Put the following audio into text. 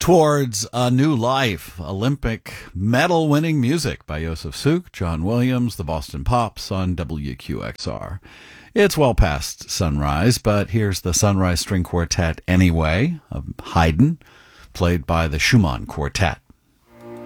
Towards a New Life, Olympic medal-winning music by Joseph Suk, John Williams, the Boston Pops on WQXR. It's well past sunrise, but here's the Sunrise String Quartet anyway, of Haydn, played by the Schumann Quartet.